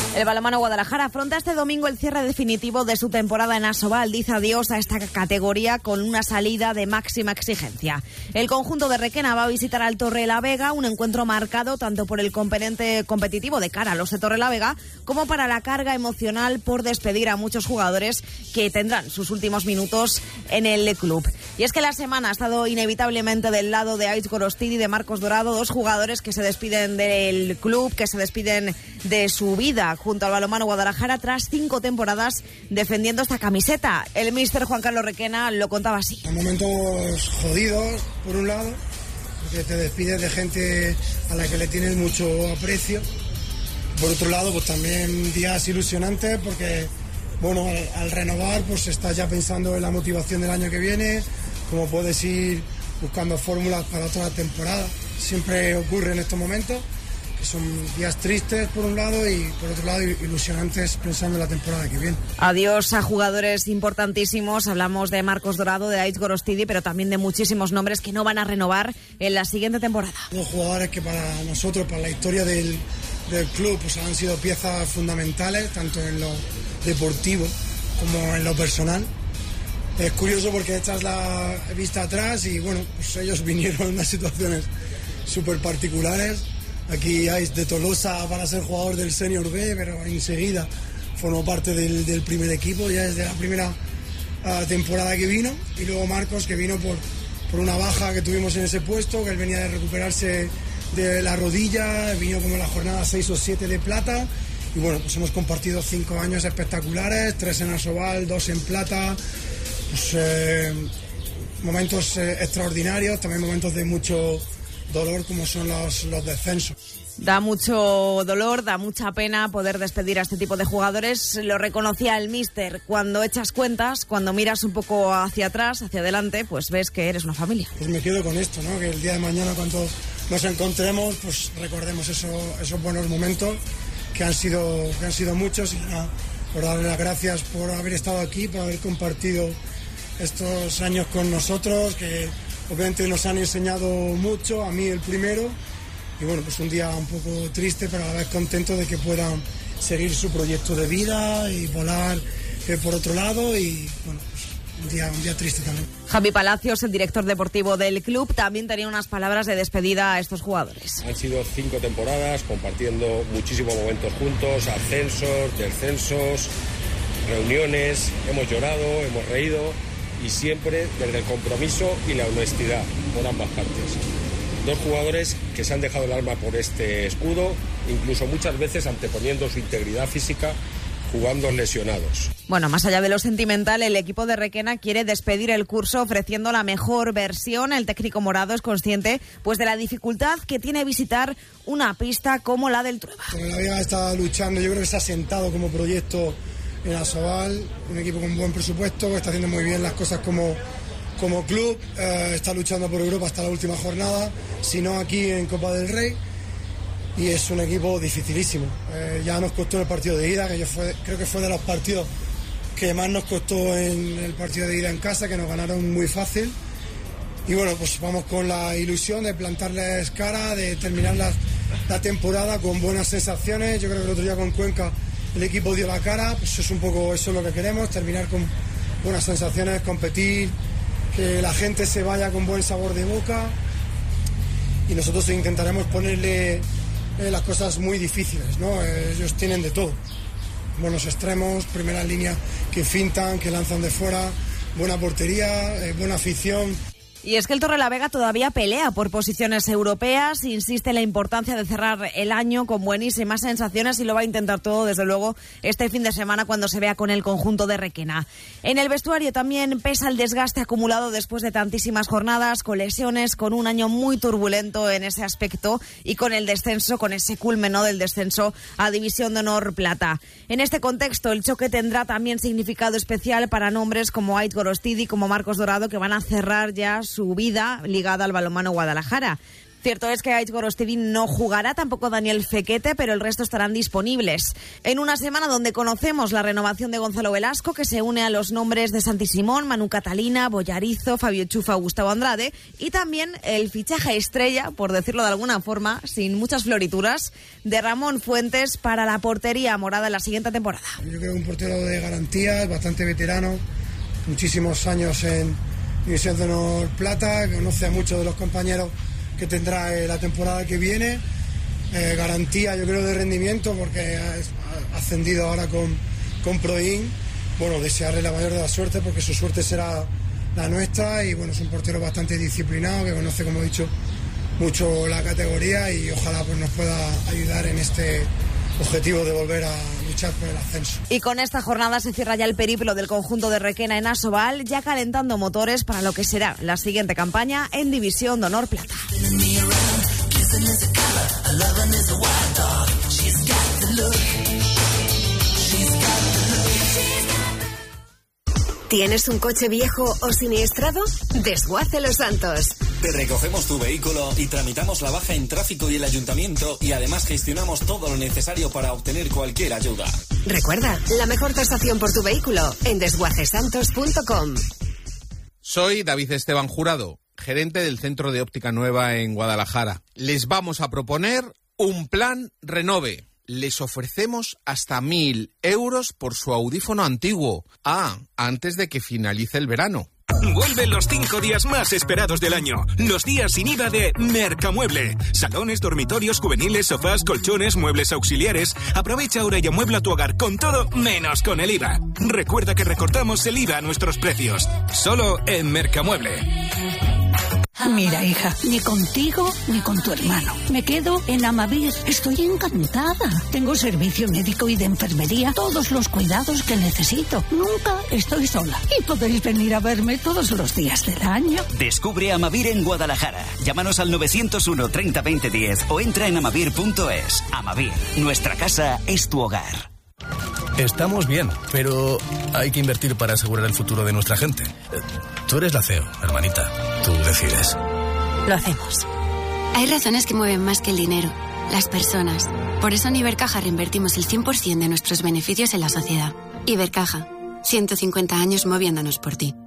El balonmano Guadalajara afronta este domingo el cierre definitivo de su temporada en Asobal. Dice adiós a esta categoría con una salida de máxima exigencia. El conjunto de Requena va a visitar al Torrelavega, un encuentro marcado tanto por el componente competitivo de cara a los de Torrelavega como para la carga emocional por despedir a muchos jugadores que tendrán sus últimos minutos en el club. Y es que la semana ha estado inevitablemente del lado de Ais Gorostidi y de Marcos Dorado, dos jugadores que se despiden del club, que se despiden de su vida junto al balonmano Guadalajara tras 5 temporadas defendiendo esta camiseta. El míster Juan Carlos Requena lo contaba así. En momentos jodidos, por un lado, porque te despides de gente a la que le tienes mucho aprecio. Por otro lado, pues también días ilusionantes porque, bueno, al renovar, pues estás ya pensando en la motivación del año que viene, cómo puedes ir buscando fórmulas para otra temporada. Siempre ocurre en estos momentos. Son días tristes por un lado y por otro lado ilusionantes pensando en la temporada que viene. Adiós a jugadores importantísimos. Hablamos de Marcos Dorado, de Ais Gorostidi, pero también de muchísimos nombres que no van a renovar en la siguiente temporada. Dos jugadores que para nosotros, para la historia del club, pues han sido piezas fundamentales, tanto en lo deportivo como en lo personal. Es curioso porque echas la vista atrás y bueno, pues ellos vinieron en unas situaciones súper particulares. Aquí Ais de Tolosa para ser jugador del Senior B, pero enseguida formó parte del primer equipo, ya desde la primera temporada que vino. Y luego Marcos, que vino por una baja que tuvimos en ese puesto, que él venía de recuperarse de la rodilla, vino como en la jornada 6 o 7 de plata. Y bueno, pues hemos compartido 5 años espectaculares, 3 en Asobal, 2 en plata. Pues, momentos extraordinarios, también momentos de mucho dolor como son los descensos. Da mucho dolor, da mucha pena poder despedir a este tipo de jugadores. Lo reconocía el míster. Cuando echas cuentas, cuando miras un poco hacia atrás, hacia adelante, pues ves que eres una familia. Pues me quedo con esto, ¿no? Que el día de mañana cuando nos encontremos, pues recordemos esos buenos momentos que han sido muchos y nada, por darle las gracias por haber estado aquí, por haber compartido estos años con nosotros, que obviamente nos han enseñado mucho, a mí el primero, y bueno, pues un día un poco triste, pero a la vez contento de que puedan seguir su proyecto de vida y volar por otro lado, y bueno, pues un día triste también. Javi Palacios, el director deportivo del club, también tenía unas palabras de despedida a estos jugadores. Han sido 5 temporadas compartiendo muchísimos momentos juntos, ascensos, descensos, reuniones, hemos llorado, hemos reído, y siempre desde el compromiso y la honestidad por ambas partes. 2 jugadores que se han dejado el alma por este escudo, incluso muchas veces anteponiendo su integridad física, jugando lesionados. Bueno, más allá de lo sentimental, el equipo de Requena quiere despedir el curso ofreciendo la mejor versión. El técnico morado es consciente pues de la dificultad que tiene visitar una pista como la del Trueba. Todavía está luchando, yo creo que se ha sentado como proyecto en Asobal, un equipo con buen presupuesto, que está haciendo muy bien las cosas como club, está luchando por Europa hasta la última jornada, si no aquí en Copa del Rey, y es un equipo dificilísimo. Ya nos costó el partido de ida, que creo que fue de los partidos que más nos costó en el partido de ida en casa, que nos ganaron muy fácil, y bueno, pues vamos con la ilusión de plantarles cara, de terminar la temporada con buenas sensaciones. Yo creo que el otro día con Cuenca el equipo dio la cara, pues es un poco eso lo que queremos, terminar con buenas sensaciones, competir, que la gente se vaya con buen sabor de boca, y nosotros intentaremos ponerle las cosas muy difíciles, ¿no? Ellos tienen de todo, buenos extremos, primera línea que fintan, que lanzan de fuera, buena portería, buena afición. Y es que el Torrelavega todavía pelea por posiciones europeas, insiste en la importancia de cerrar el año con buenísimas sensaciones y lo va a intentar todo, desde luego, este fin de semana cuando se vea con el conjunto de Requena. En el vestuario también pesa el desgaste acumulado después de tantísimas jornadas, con lesiones, con un año muy turbulento en ese aspecto y con el descenso, con ese culmen, ¿no?, del descenso a División de Honor Plata. En este contexto, el choque tendrá también significado especial para nombres como Ait Gorostidi, como Marcos Dorado, que van a cerrar ya su vida ligada al balonmano Guadalajara. Cierto es que Ait Gorostidin no jugará, tampoco Daniel Fequete, pero el resto estarán disponibles. En una semana donde conocemos la renovación de Gonzalo Velasco, que se une a los nombres de Santi Simón, Manu Catalina, Boyarizo, Fabio Chufa, Gustavo Andrade, y también el fichaje estrella, por decirlo de alguna forma, sin muchas florituras, de Ramón Fuentes para la portería morada en la siguiente temporada. Yo creo que un portero de garantías, bastante veterano, muchísimos años en División de Honor Plata, conoce a muchos de los compañeros que tendrá la temporada que viene, garantía yo creo de rendimiento porque ha ascendido ahora con Proin. Bueno, desearle la mayor de las suertes porque su suerte será la nuestra y bueno, es un portero bastante disciplinado que conoce, como he dicho, mucho la categoría y ojalá pues nos pueda ayudar en este objetivo de volver a luchar por el ascenso. Y con esta jornada se cierra ya el periplo del conjunto de Requena en Asobal, ya calentando motores para lo que será la siguiente campaña en División de Honor Plata. ¿Tienes un coche viejo o siniestrado? Desguace Los Santos. Te recogemos tu vehículo y tramitamos la baja en tráfico y el ayuntamiento y además gestionamos todo lo necesario para obtener cualquier ayuda. Recuerda, la mejor tasación por tu vehículo en desguacesantos.com. Soy David Esteban Jurado, gerente del Centro de Óptica Nueva en Guadalajara. Les vamos a proponer un plan Renove. Les ofrecemos hasta 1.000 euros por su audífono antiguo. Antes de que finalice el verano. Vuelven los 5 días más esperados del año. Los días sin IVA de Mercamueble. Salones, dormitorios, juveniles, sofás, colchones, muebles auxiliares. Aprovecha ahora y amuebla tu hogar con todo menos con el IVA. Recuerda que recortamos el IVA a nuestros precios. Solo en Mercamueble. Mira, hija, ni contigo ni con tu hermano. Me quedo en Amavir. Estoy encantada. Tengo servicio médico y de enfermería, todos los cuidados que necesito. Nunca estoy sola. Y podéis venir a verme todos los días del año. Descubre Amavir en Guadalajara. Llámanos al 901 30 20 10 o entra en amavir.es. Amavir, nuestra casa es tu hogar. Estamos bien, pero hay que invertir para asegurar el futuro de nuestra gente. Tú eres la CEO, hermanita. Tú decides. Lo hacemos. Hay razones que mueven más que el dinero, las personas. Por eso en Ibercaja reinvertimos el 100% de nuestros beneficios en la sociedad. Ibercaja, 150 años moviéndonos por ti.